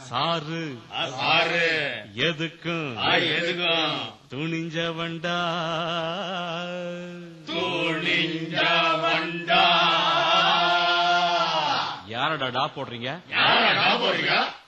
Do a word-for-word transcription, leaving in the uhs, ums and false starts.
Sir sir எதுக்கும் எதுக்கும் துணிஞ்ச வண்டா துணிஞ்ச வண்டா. யாரடா டா போடுறீங்க? யாரடா போடுறீங்க?